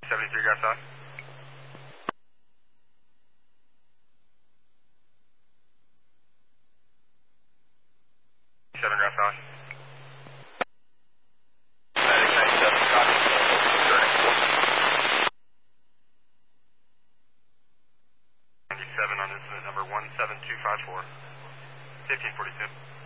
73 got south. 7 got south. Medic 97, copy. Turning 97 on incident number 17254. 1542.